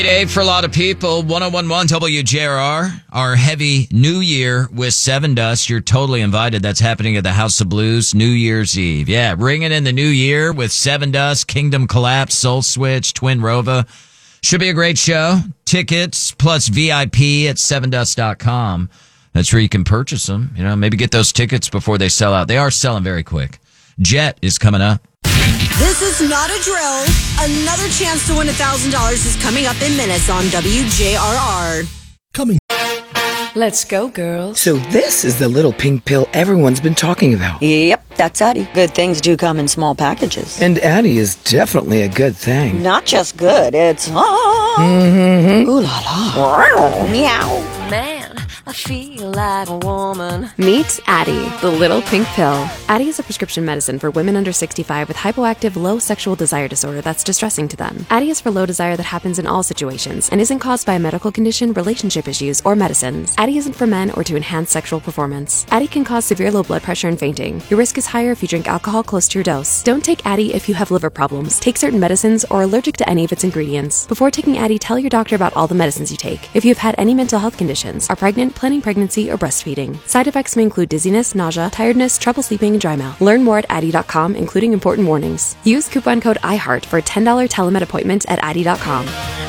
Day for a lot of people. 101.1 WJRR, our heavy New Year with Seven Dust. You're totally invited. That's happening at the House of Blues New Year's Eve. Yeah, ringing in the new year with Seven Dust, Kingdom Collapse, Soul Switch, Twin Rova. Should be a great show. Tickets plus VIP at sevendust.com. That's where you can purchase them. You know, maybe get those tickets before they sell out. They are selling very quick. Jet is coming up. This is not a drill. Another chance to win $1,000 is coming up in minutes on WJRR. Coming. Let's go, girls. So this is the little pink pill everyone's been talking about. Yep, that's Addie. Good ththings do come in small packages. And Addie is definitely a good thing. Not just good, it's ooh la la. Meow. Man, I feel like a woman. Meet Addie, the little pink pill. Addie is a prescription medicine for women under 65 with hypoactive low sexual desire disorder that's distressing to them. Addie is for low desire that happens in all situations and isn't caused by a medical condition, relationship issues, or medicines. Addie isn't for men or to enhance sexual performance. Addie can cause severe low blood pressure and fainting. Your risk is higher if you drink alcohol close to your dose. Don't take Addie if you have liver problems, take certain medicines, or are allergic to any of its ingredients. Before taking Addie, tell your doctor about all the medicines you take. If you have had any mental health conditions, are pregnant, planning pregnancy, or breastfeeding. Side effects may include dizziness, nausea, tiredness, trouble sleeping, and dry mouth. Learn more at Addie.com, including important warnings. Use coupon code IHEART for a $10 telemed appointment at Addie.com.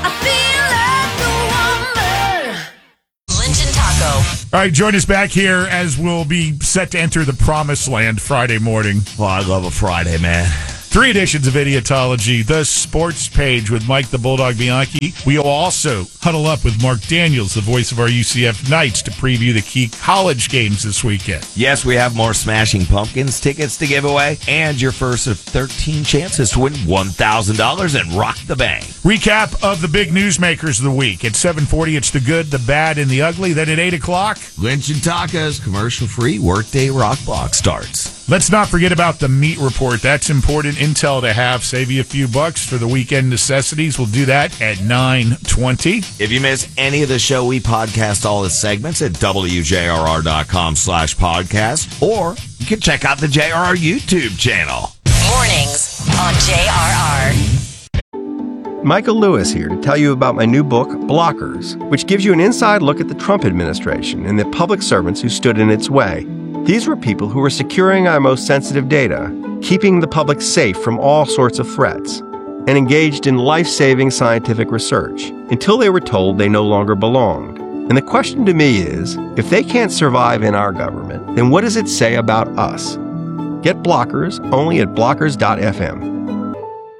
Lynch and Taco. All right, join us back here as we'll be set to enter the promised land Friday morning. Well, I love a Friday, man. 3 editions of Idiotology, the sports page with Mike the Bulldog Bianchi. We will also huddle up with Mark Daniels, the voice of our UCF Knights, to preview the key college games this weekend. Yes, we have more Smashing Pumpkins tickets to give away, and your first of 13 chances to win $1,000 and rock the bank. Recap of the big newsmakers of the week. At 7:40, it's the good, the bad, and the ugly. Then at 8 o'clock, Lynch and Taco's commercial-free Workday Rock Block starts. let's not forget about the meat report. That's important intel to have. Save you a few bucks for the weekend necessities. We'll do that at 9:20. If you miss any of the show, we podcast all the segments at WJRR.com/podcast, or you can check out the JRR YouTube channel. Mornings on JRR. Michael Lewis here to tell you about my new book, Blockers, which gives you an inside look at the Trump administration and the public servants who stood in its way. These were people who were securing our most sensitive data, keeping the public safe from all sorts of threats, and engaged in life-saving scientific research until they were told they no longer belonged. And the question to me is, if they can't survive in our government, then what does it say about us? Get Blockers only at blockers.fm.